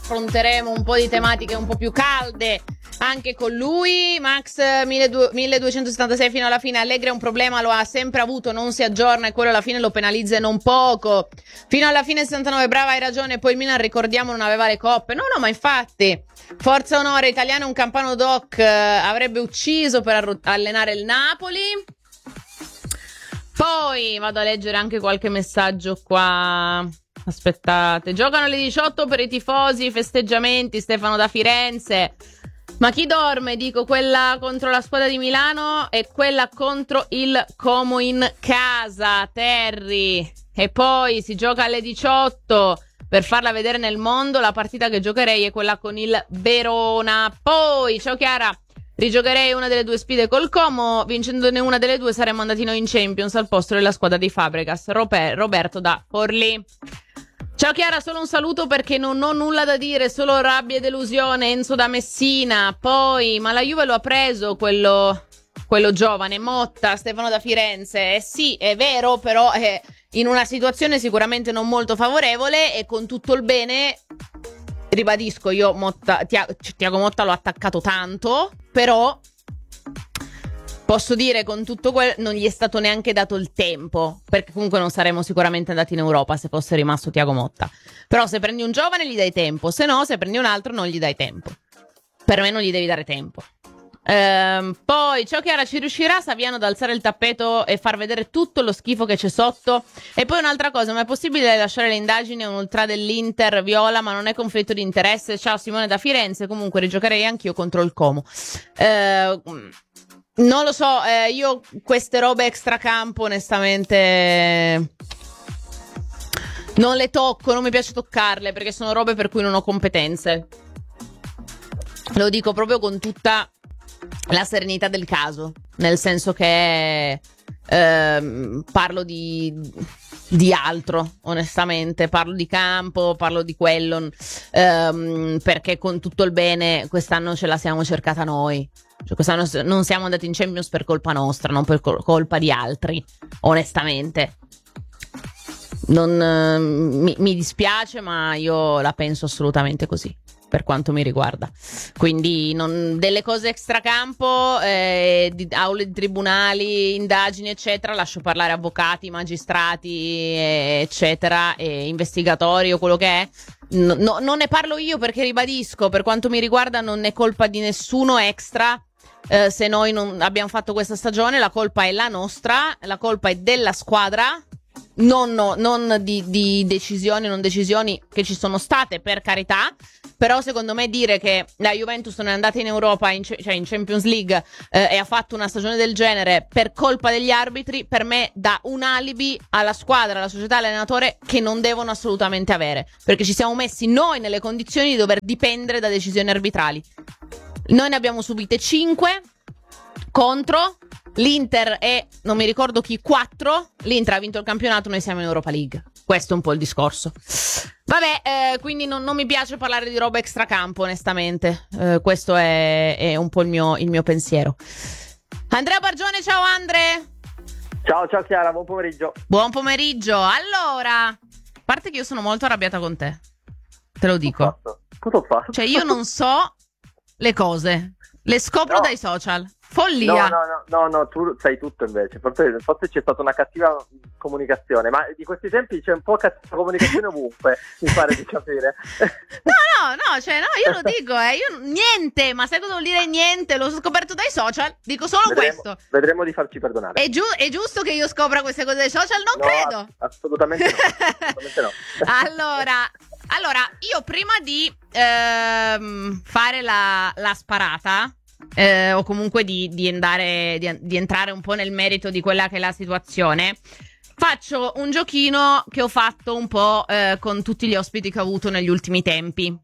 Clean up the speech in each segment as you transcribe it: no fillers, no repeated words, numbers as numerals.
affronteremo un po' di tematiche un po' più calde anche con lui. Max 1276 fino alla fine. Allegri è un problema, lo ha sempre avuto, non si aggiorna e quello alla fine lo penalizza non poco. Fino alla fine 69, brava, hai ragione. Poi il Milan, ricordiamo, non aveva le coppe. No, ma infatti, forza onore italiano, un Campano Doc avrebbe ucciso per allenare il Napoli. Poi vado a leggere anche qualche messaggio qua. Aspettate, giocano alle 18 per i tifosi, festeggiamenti. Stefano da Firenze. Ma chi dorme? Dico, quella contro la squadra di Milano e quella contro il Como in casa, Terry. E poi si gioca alle 18 per farla vedere nel mondo. La partita che giocherei è quella con il Verona. Poi, ciao Chiara, rigiocherei una delle due sfide col Como. Vincendone una delle due saremmo andati noi in Champions al posto della squadra di Fabregas. Roberto da Forlì. Ciao Chiara, solo un saluto perché non ho nulla da dire, solo rabbia e delusione. Enzo da Messina. Poi, ma la Juve lo ha preso quello giovane, Motta. Stefano da Firenze. Sì, è vero, però in una situazione sicuramente non molto favorevole, e con tutto il bene, ribadisco, io Thiago Motta l'ho attaccato tanto, però posso dire, con tutto quello, non gli è stato neanche dato il tempo, perché comunque non saremmo sicuramente andati in Europa se fosse rimasto Thiago Motta. Però se prendi un giovane gli dai tempo, se no, se prendi un altro non gli dai tempo. Per me non gli devi dare tempo. Poi, ciao Chiara, ci riuscirà Saviano ad alzare il tappeto e far vedere tutto lo schifo che c'è sotto? E poi un'altra cosa, ma è possibile lasciare le indagini a un ultra dell'Inter viola, ma non è conflitto di interesse? Ciao Simone da Firenze, comunque rigiocherei anch'io contro il Como. Non lo so, io queste robe extracampo onestamente non le tocco, non mi piace toccarle perché sono robe per cui non ho competenze. Lo dico proprio con tutta la serenità del caso, nel senso che parlo di altro, onestamente, parlo di campo, parlo di quello, perché con tutto il bene quest'anno ce la siamo cercata noi. Cioè, quest'anno non siamo andati in Champions per colpa nostra, non per colpa di altri, onestamente. Mi dispiace, ma io la penso assolutamente così, per quanto mi riguarda. Quindi delle cose extracampo, aule di tribunali, indagini eccetera, lascio parlare avvocati, magistrati eccetera, e investigatori o quello che è. Non ne parlo io perché, ribadisco, per quanto mi riguarda non è colpa di nessuno extra. Se noi non abbiamo fatto questa stagione, la colpa è la nostra, la colpa è della squadra, non di decisioni o non decisioni che ci sono state, per carità. Però secondo me dire che la Juventus non è andata in Europa, cioè in Champions League, e ha fatto una stagione del genere per colpa degli arbitri, per me dà un alibi alla squadra, alla società, all'allenatore, che non devono assolutamente avere, perché ci siamo messi noi nelle condizioni di dover dipendere da decisioni arbitrali. Noi ne abbiamo subite 5 contro l'Inter e non mi ricordo chi, 4. L'Inter ha vinto il campionato, noi siamo in Europa League. Questo è un po' il discorso. Vabbè, quindi non mi piace parlare di roba extracampo, onestamente. Questo è un po' il mio pensiero. Andrea Bargione, ciao Andre. Ciao Chiara, buon pomeriggio. Buon pomeriggio. Allora, a parte che io sono molto arrabbiata con te, te lo dico. Cosa ho fatto? Cioè, io non so le cose, le scopro dai social. Follia. No, tu sai tutto invece. Forse c'è stata una cattiva comunicazione, ma di questi tempi c'è un po' cattiva comunicazione ovunque, mi pare di capire. No, cioè no, io lo dico, io niente, ma sai cosa vuol dire niente? L'ho scoperto dai social, dico solo questo. Vedremo di farci perdonare. È giusto che io scopra queste cose dai social? Non credo. Assolutamente no. Allora, io prima di fare la sparata, o comunque di entrare un po' nel merito di quella che è la situazione, faccio un giochino che ho fatto un po' con tutti gli ospiti che ho avuto negli ultimi tempi.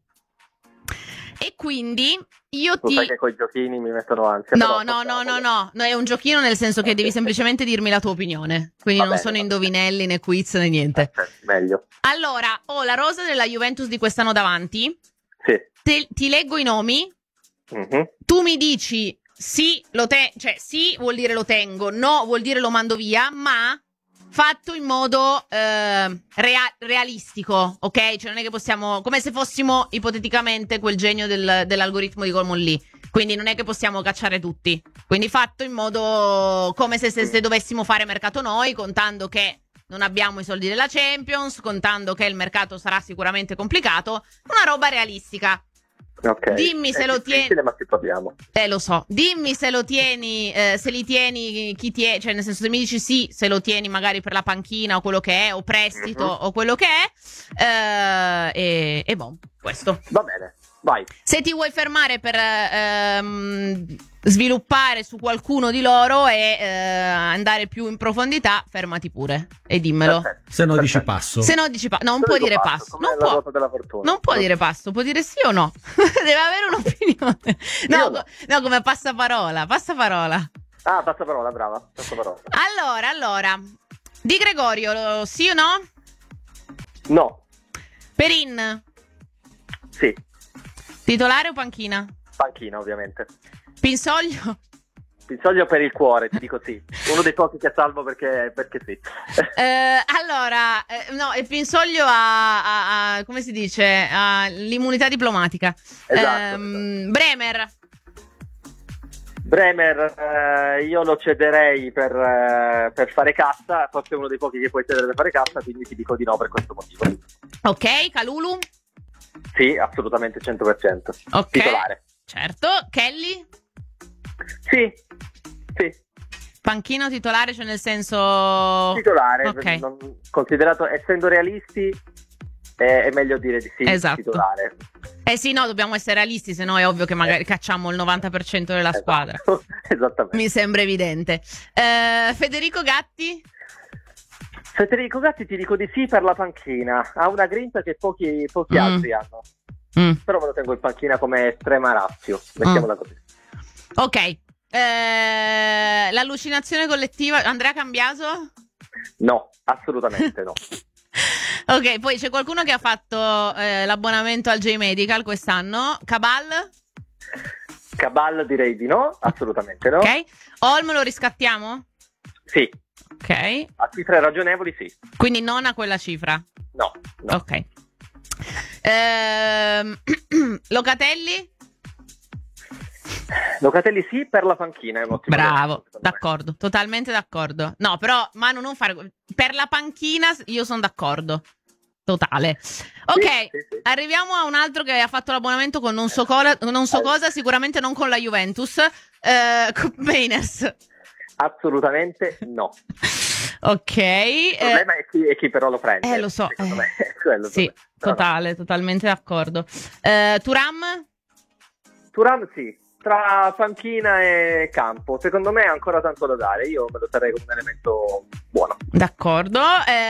E quindi tu sai che coi giochini mi mettono ansia. No, è un giochino nel senso che devi semplicemente dirmi la tua opinione. Quindi non sono indovinelli né quiz né niente. Meglio. Allora, ho la rosa della Juventus di quest'anno davanti. Sì. Ti leggo i nomi. Mm-hmm. Tu mi dici sì, sì vuol dire lo tengo, no vuol dire lo mando via, ma fatto in modo realistico, ok? Cioè non è che possiamo, come se fossimo ipoteticamente quel genio dell'algoritmo di Goldman Lee. Quindi non è che possiamo cacciare tutti. Quindi fatto in modo come se dovessimo fare mercato noi, contando che non abbiamo i soldi della Champions, contando che il mercato sarà sicuramente complicato. Una roba realistica. Ok. Dimmi se lo tieni. Ma ci proviamo. Lo so. Dimmi se lo tieni, se li tieni, chi tieni, cioè nel senso, se mi dici sì, se lo tieni magari per la panchina o quello che è, o prestito o quello che è, e boh, questo. Va bene, vai. Se ti vuoi fermare per sviluppare su qualcuno di loro e andare più in profondità, fermati pure e dimmelo. Perfetto. Se no dici passo. Se no dici no, non può dire passo. Non può. La ruota della fortuna. Non può dire passo, può dire sì o no. Deve avere un'opinione. No, come passaparola. Passaparola. Ah, passaparola, brava. Passaparola. Allora. Di Gregorio, sì o no? No. Perin. Sì. Titolare o panchina? Panchina, ovviamente. Pinsoglio? Pinsoglio per il cuore, ti dico sì. Uno dei pochi che salvo perché sì. Allora, no, il Pinsoglio ha come si dice, ha l'immunità diplomatica. Esatto. Bremer, io lo cederei per fare cassa, forse è uno dei pochi che puoi cedere per fare cassa, quindi ti dico di no per questo motivo. Ok, Kalulu? Sì, assolutamente 100%. Ok. Titolare. Certo, Kelly? Sì. Panchino titolare, cioè nel senso... Titolare, Ok. Considerato, essendo realisti, è meglio dire di sì, Esatto. titolare. Sì, no, dobbiamo essere realisti, se no è ovvio che magari cacciamo il 90% della squadra. Esattamente. Mi sembra evidente. Federico Gatti? Federico Gatti ti dico di sì per la panchina. Ha una grinta che pochi altri hanno. Però me lo tengo in panchina come estrema ratio. Mettiamola così. Ok. L'allucinazione collettiva. Andrea Cambiaso? No, assolutamente no. Ok, poi c'è qualcuno che ha fatto l'abbonamento al J-Medical quest'anno. Cabal? Direi di no, assolutamente no. Ok. Olm lo riscattiamo? Sì. Ok. A cifre ragionevoli sì. Quindi non a quella cifra? No. Ok. Locatelli sì per la panchina, è un ottimo. Bravo, d'accordo, totalmente d'accordo. No, però Manu non fare per la panchina, io sono d'accordo. Totale. Ok, sì. Arriviamo a un altro che ha fatto l'abbonamento con non so cosa, sicuramente non con la Juventus. Meiners. Assolutamente no. Ok. Il problema è chi però lo prende. Lo so. Secondo me è quello. Sì, totalmente d'accordo. Turam sì. Tra panchina e campo, secondo me è ancora tanto da dare. Io me lo terrei come un elemento buono. D'accordo.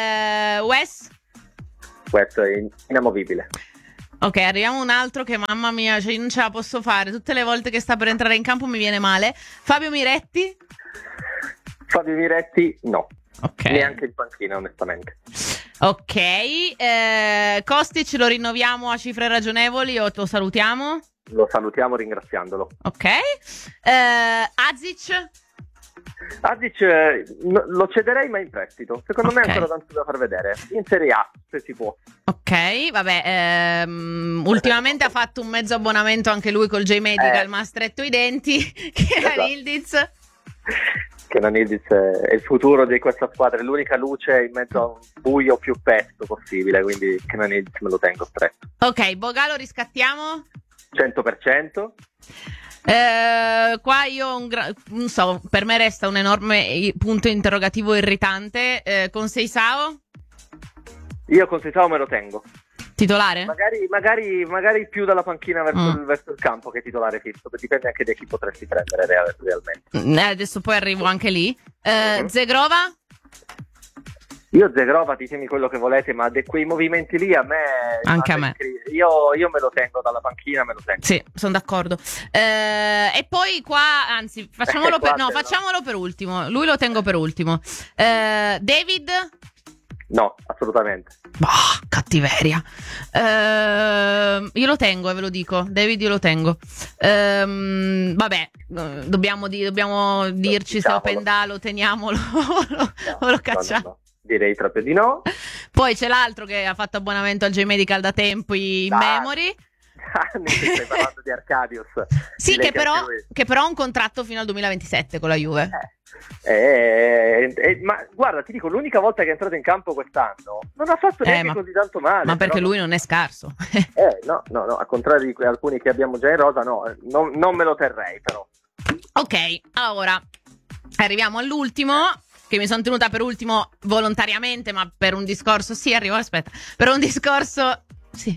Questo è inamovibile. Ok, arriviamo a un altro che mamma mia, cioè io non ce la posso fare. Tutte le volte che sta per entrare in campo mi viene male. Fabio Miretti? No. Ok. Neanche in panchina, onestamente. Ok. Kostic lo rinnoviamo a cifre ragionevoli o lo salutiamo? Lo salutiamo ringraziandolo. Ok. Azic lo cederei ma in prestito. Secondo me è ancora tanto da far vedere. In Serie A, se si può. Ok, vabbè. Ultimamente ha fatto un mezzo abbonamento anche lui col J-Medical, ma ha stretto i denti. Esatto. Yildiz. Kenan Yildiz è il futuro di questa squadra, è l'unica luce in mezzo a un buio più pesto possibile, quindi Kenan Yildiz me lo tengo stretto. Ok, Boga lo riscattiamo? 100%. Qua io non so, per me resta un enorme punto interrogativo irritante. Con Seisao? Io con Seisao me lo tengo. Titolare? Magari più dalla panchina verso il campo che titolare fisso, dipende anche da chi potresti prendere realmente. Adesso poi arrivo anche lì. Zegrova? Io Zegrova, ditemi quello che volete, ma quei movimenti lì a me... Anche a me. Io me lo tengo dalla panchina, me lo tengo. Sì, sono d'accordo. E poi qua, anzi, facciamolo per ultimo. Lui lo tengo per ultimo. David? No, assolutamente. Bah, cattiveria. Io lo tengo, ve lo dico. David, io lo tengo. Vabbè, dobbiamo dirci se Openda lo teniamolo o lo cacciamo. Direi proprio di no. Poi c'è l'altro che ha fatto abbonamento al J-Medical da tempo in memory. Stai parlando di Arcadius. Sì, che però ha un contratto fino al 2027 con la Juve. Ma guarda, ti dico, l'unica volta che è entrato in campo quest'anno non ha fatto neanche così tanto male. Ma perché lui non è scarso. No, al contrario di alcuni che abbiamo già in rosa, no, non me lo terrei però. Ok, ora arriviamo all'ultimo, che mi sono tenuta per ultimo volontariamente, ma per un discorso... Sì, arrivo, aspetta. Per un discorso... Sì.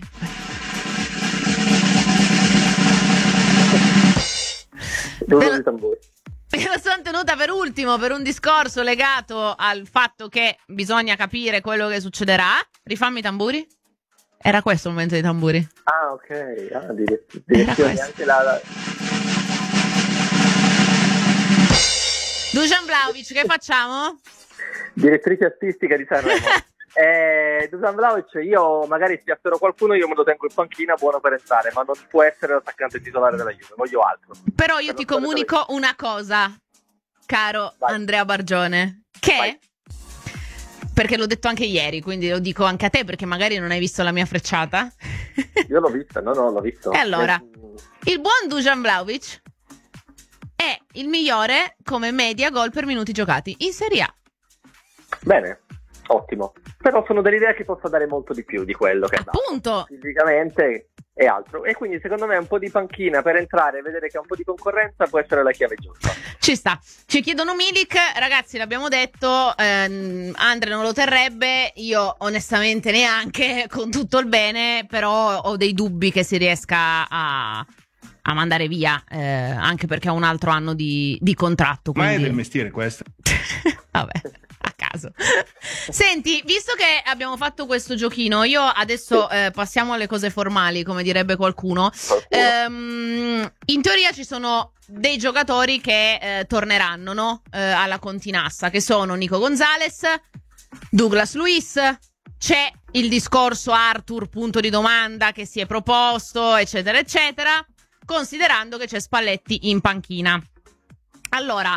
Dove i tamburi? Me lo sono tenuta per ultimo per un discorso legato al fatto che bisogna capire quello che succederà. Rifammi i tamburi. Era questo il momento dei tamburi? Ah, ok. Direzioni anche la... Dusan Vlahovic, che facciamo? Direttrice artistica di Sanremo. Dusan Vlahovic, io magari spiazzerò qualcuno, io me lo tengo in panchina buono per entrare, ma non può essere l'attaccante titolare della Juve, voglio altro. Però io ti comunico una cosa, caro Andrea Bargione, che perché l'ho detto anche ieri, quindi lo dico anche a te perché magari non hai visto la mia frecciata. Io l'ho vista, no, l'ho visto. E allora, il buon Dusan Vlahovic è il migliore come media gol per minuti giocati in Serie A. Bene, ottimo. Però sono dell'idea che possa dare molto di più di quello che ha dato fisicamente e altro. E quindi secondo me un po' di panchina per entrare e vedere che ha un po' di concorrenza può essere la chiave giusta. Ci sta. Ci chiedono Milik, ragazzi, l'abbiamo detto, Andre non lo terrebbe, io onestamente neanche, con tutto il bene, però ho dei dubbi che si riesca a mandare via, anche perché ha un altro anno di contratto. Quindi... Ma è del mestiere questo. Vabbè, a caso. Senti, visto che abbiamo fatto questo giochino, io adesso passiamo alle cose formali, come direbbe qualcuno. In teoria ci sono dei giocatori che torneranno, no? Alla Continassa, che sono Nico Gonzalez, Douglas Luiz. C'è il discorso Arthur, punto di domanda, che si è proposto, eccetera, eccetera, considerando che c'è Spalletti in panchina. Allora,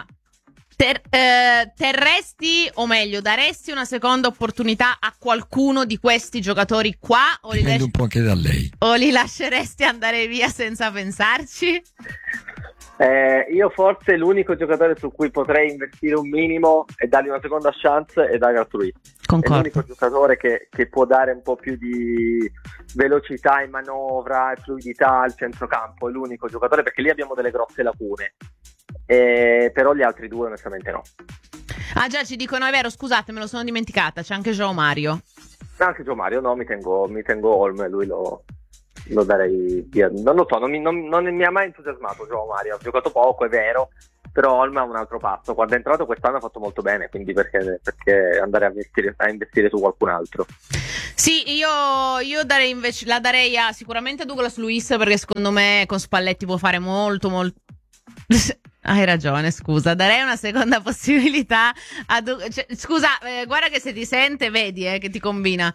terresti, o meglio, daresti una seconda opportunità a qualcuno di questi giocatori qua? O dipende un po' anche da lei. O li lasceresti andare via senza pensarci? Io forse l'unico giocatore su cui potrei investire un minimo e dargli una seconda chance è Douglas Luiz. È l'unico giocatore che può dare un po' più di velocità in manovra e fluidità al centrocampo, è l'unico giocatore, perché lì abbiamo delle grosse lacune, però gli altri due onestamente no. Ah già, ci dicono, è vero, scusate, me lo sono dimenticata, c'è anche João Mario. Anche João Mario, no, mi tengo Olm, lui lo darei via. Non lo so, non mi ha mai entusiasmato João Mario, ha giocato poco, è vero, però Olm ha un altro passo. Quando è entrato quest'anno ha fatto molto bene, quindi perché andare a investire su qualcun altro? Sì, io darei invece, la darei sicuramente a Douglas Luiz, perché secondo me con Spalletti può fare molto Hai ragione, scusa, darei una seconda possibilità a scusa, guarda che se ti sente vedi che ti combina.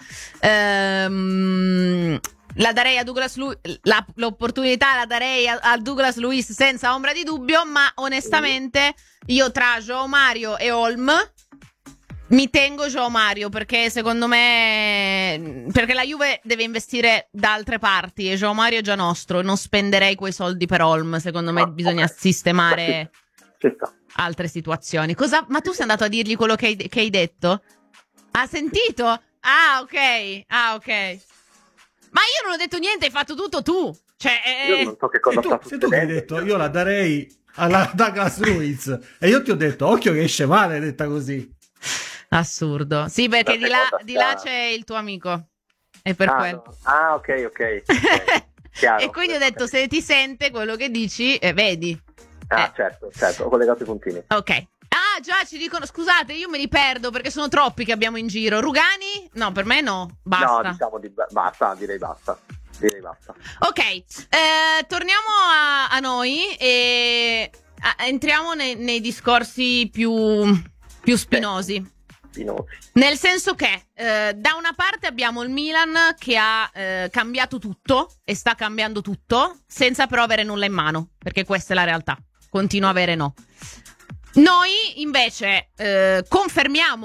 La darei a Douglas Luiz, l'opportunità la darei a Douglas Luiz senza ombra di dubbio, ma onestamente io tra João Mario e Olm mi tengo João Mario, perché secondo me, perché la Juve deve investire da altre parti e João Mario è già nostro, non spenderei quei soldi per Olm, secondo me bisogna sistemare altre situazioni. Ma tu sei andato a dirgli quello che hai detto? Ha sentito? Ah ok. Ma io non ho detto niente, hai fatto tutto tu. Cioè, io non so che cosa sta succedendo. Tu che hai detto, io la darei alla Douglas Luiz e io ti ho detto, occhio che esce male, detta così. Assurdo. Sì, perché di là c'è il tuo amico. È per quello. No. Ah, ok. Chiaro, e quindi ho detto, se ti sente quello che dici, vedi. Certo, ho collegato i puntini. Ok. Ah, già, ci dicono, scusate, io me li perdo perché sono troppi che abbiamo in giro. Rugani? No, per me no, basta. No, diciamo basta, direi basta. Ok, torniamo a noi e entriamo nei discorsi più spinosi. Nel senso che da una parte abbiamo il Milan che ha cambiato tutto e sta cambiando tutto senza però avere nulla in mano, perché questa è la realtà, continua a avere no. Noi invece confermiamo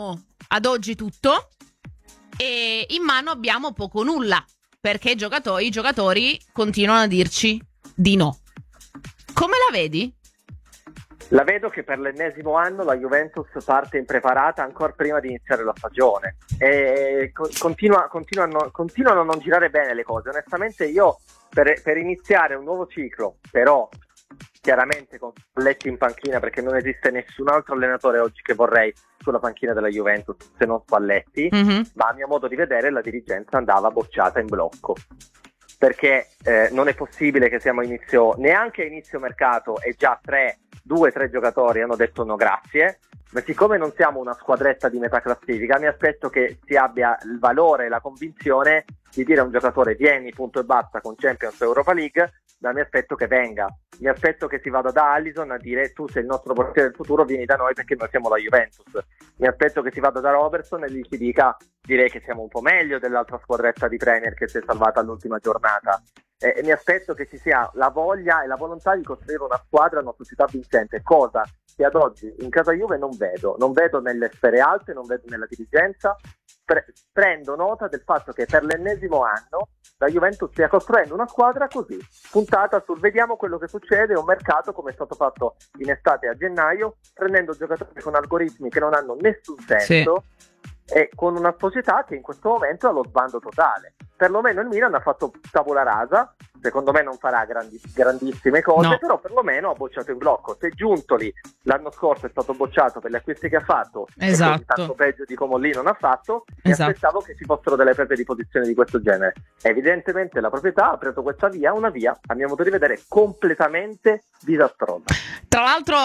ad oggi tutto e in mano abbiamo poco o nulla, perché i giocatori continuano a dirci di no. Come la vedi? La vedo che per l'ennesimo anno la Juventus parte impreparata ancora prima di iniziare la stagione e continuano a non girare bene le cose. Onestamente io per iniziare un nuovo ciclo, però chiaramente con Spalletti in panchina, perché non esiste nessun altro allenatore oggi che vorrei sulla panchina della Juventus se non Spalletti, ma a mio modo di vedere la dirigenza andava bocciata in blocco. Perché non è possibile che siamo neanche a inizio mercato e già 2-3 giocatori hanno detto no grazie, ma siccome non siamo una squadretta di metà classifica mi aspetto che si abbia il valore e la convinzione di dire a un giocatore vieni punto e basta con Champions Europa League, ma mi aspetto che venga, mi aspetto che si vada da Alisson a dire tu sei il nostro portiere del futuro, vieni da noi perché noi siamo la Juventus, mi aspetto che si vada da Robertson e gli si dica direi che siamo un po' meglio dell'altra squadretta di Premier che si è salvata all'ultima giornata. E mi aspetto che ci sia la voglia e la volontà di costruire una squadra, una società vincente, cosa che ad oggi in casa Juve non vedo nelle sfere alte, non vedo nella dirigenza. Prendo nota del fatto che per l'ennesimo anno la Juventus stia costruendo una squadra così, puntata sul vediamo quello che succede, un mercato come è stato fatto in estate a gennaio, prendendo giocatori con algoritmi che non hanno nessun senso. Sì. E con una società che in questo momento ha lo sbando totale. Perlomeno il Milan ha fatto tabula rasa, secondo me non farà grandissime cose, no. Però perlomeno ha bocciato in blocco. Se Giuntoli l'anno scorso è stato bocciato per gli acquisti che ha fatto, esatto, e tanto peggio di Comolli non ha fatto, mi aspettavo che ci fossero delle prese di posizione di questo genere. Evidentemente la proprietà ha preso questa via, una via a mio modo di vedere completamente disastrosa. Tra l'altro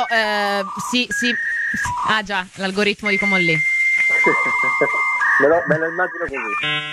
già, l'algoritmo di Comolli. me lo immagino così.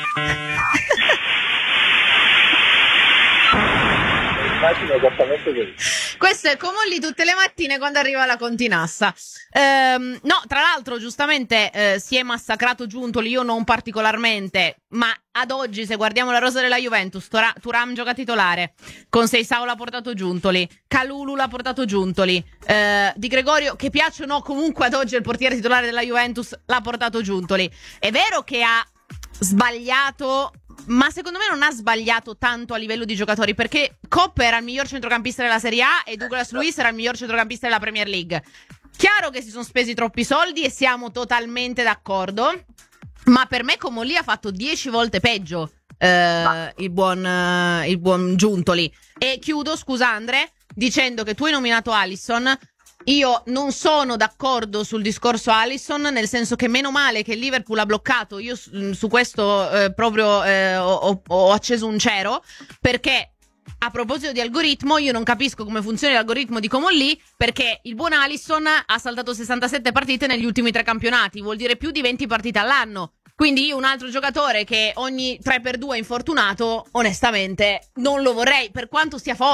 Immagino esattamente così. Questo è Comolli tutte le mattine quando arriva la Continassa. No, tra l'altro giustamente si è massacrato Giuntoli, io non particolarmente, ma ad oggi se guardiamo la rosa della Juventus, Thuram gioca titolare, con Seisao l'ha portato Giuntoli, Kalulu l'ha portato Giuntoli, Di Gregorio, che piace o no, comunque ad oggi è il portiere titolare della Juventus, l'ha portato Giuntoli. È vero che ha sbagliato, ma secondo me non ha sbagliato tanto a livello di giocatori, perché Kopp era il miglior centrocampista della Serie A e Douglas Luiz era il miglior centrocampista della Premier League. Chiaro che si sono spesi troppi soldi e siamo totalmente d'accordo, ma per me Comolli ha fatto 10 volte peggio il buon Giuntoli. E chiudo, scusa Andre, dicendo che tu hai nominato Alisson. Io non sono d'accordo sul discorso Alisson, nel senso che meno male che il Liverpool ha bloccato. Io su questo proprio ho acceso un cero, perché a proposito di algoritmo io non capisco come funziona l'algoritmo di Comolli, perché il buon Alisson ha saltato 67 partite negli ultimi 3 campionati, vuol dire più di 20 partite all'anno. Quindi io un altro giocatore che ogni 3x2 è infortunato, onestamente non lo vorrei, per quanto sia forte.